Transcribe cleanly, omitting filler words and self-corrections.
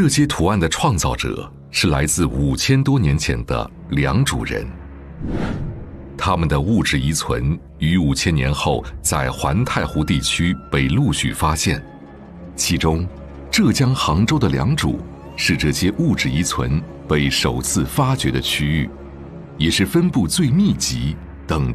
这些图案的创造者是来自5000多年前的良渚人，他们的物质遗存于5000年后在环太湖地区被陆续发现，其中浙江杭州的良渚是这些物质遗存被首次发掘的区域，也是分布最密集、等